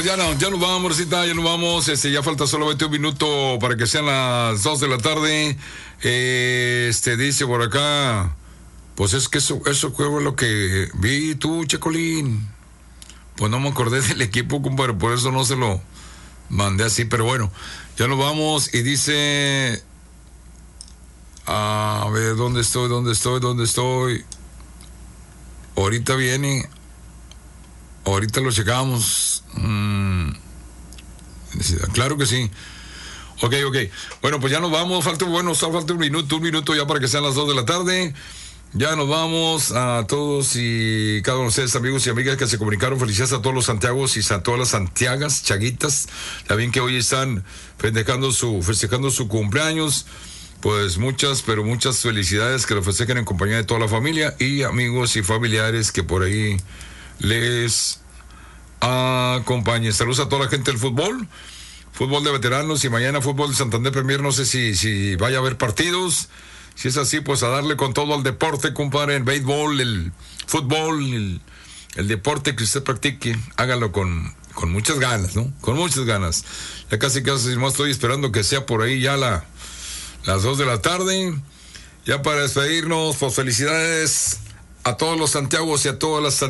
Ya nos vamos, Rosita, ya nos vamos. Ya falta solamente un minuto para que sean las 2 de la tarde. Dice por acá, pues es que eso fue lo que vi tú, Checolín. Pues no me acordé del equipo, compadre, por eso no se lo mandé así, pero bueno, ya nos vamos. Y dice, a ver, ¿dónde estoy? Ahorita viene, ahorita lo checamos. Claro que sí. Ok. Bueno, pues ya nos vamos. Falta un minuto ya para que sean las 2 de la tarde. Ya nos vamos a todos y cada uno de ustedes, amigos y amigas que se comunicaron. Felicidades a todos los Santiagos y a todas las Santiagas, Chaguitas. También que hoy están festejando su cumpleaños. Pues muchas felicidades, que lo festejen en compañía de toda la familia y amigos y familiares que por ahí les acompañen. Saludos a toda la gente del fútbol de veteranos, y mañana fútbol de Santander Premier. No sé si vaya a haber partidos. Si es así, pues a darle con todo al deporte, compadre, el béisbol, el fútbol, el deporte que usted practique, hágalo con muchas ganas, ¿no? Con muchas ganas. Ya casi más estoy esperando que sea por ahí ya las 2 de la tarde. Ya para despedirnos, pues felicidades a todos los Santiagos y a todas las